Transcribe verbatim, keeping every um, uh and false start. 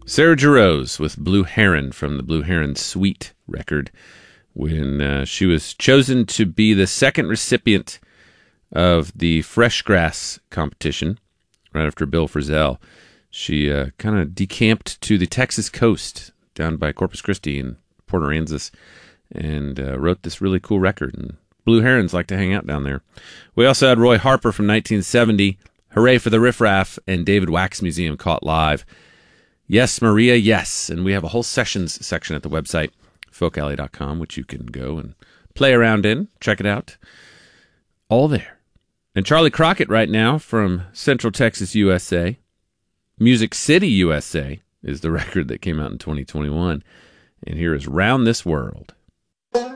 Sarah Jarosz with Blue Heron from the Blue Heron Suite record, when uh, she was chosen to be the second recipient of the Fresh Grass competition right after Bill Frisell. She uh, kind of decamped to the Texas coast down by Corpus Christi and Port Aransas and uh, wrote this really cool record. And Blue Herons like to hang out down there. We also had Roy Harper from nineteen seventy, Hooray for the Riff Raff, and David Wax Museum Caught Live. Yes, Maria, yes. And we have a whole sessions section at the website, folk alley dot com, which you can go and play around in. Check it out. All there. And Charlie Crockett right now from Central Texas, U S A. Music City, U S A is the record that came out in twenty twenty-one. And here is Round This World.